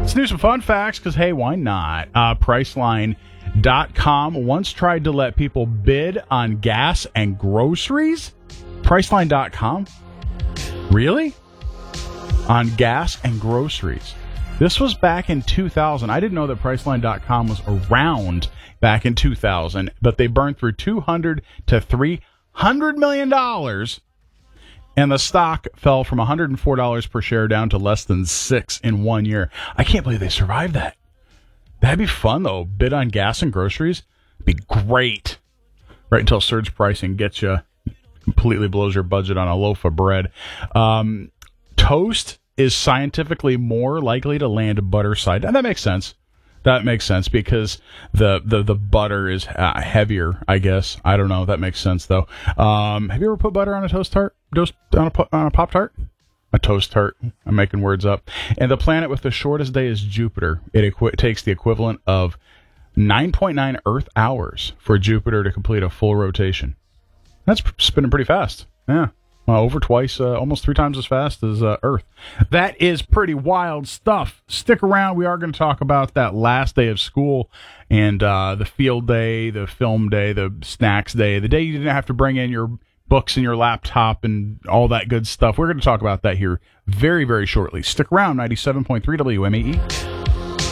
Let's do some fun facts, because, hey, why not? Priceline.com once tried to let people bid on gas and groceries? Priceline.com? Really? On gas and groceries. This was back in 2000. I didn't know that Priceline.com was around back in 2000, but they burned through $200 to $300 million, and the stock fell from $104 per share down to less than $6 in 1 year. I can't believe they survived that. That'd be fun, though. Bid on gas and groceries. It'd be great. Right until surge pricing gets you, completely blows your budget on a loaf of bread. Toast is scientifically more likely to land butter side. And that makes sense. That makes sense because the butter is heavier, I guess. I don't know. That makes sense, though. Have you ever put butter on a toast tart? On a Pop-Tart? A toast tart. I'm making words up. And the planet with the shortest day is Jupiter. It takes the equivalent of 9.9 Earth hours for Jupiter to complete a full rotation. That's spinning pretty fast. Yeah. Over twice, almost 3 times as fast as Earth. That is pretty wild stuff. Stick around. We are going to talk about that last day of school and the field day, the film day, the snacks day, the day you didn't have to bring in your books and your laptop and all that good stuff. We're going to talk about that here very, very shortly. Stick around. 97.3 WMAE.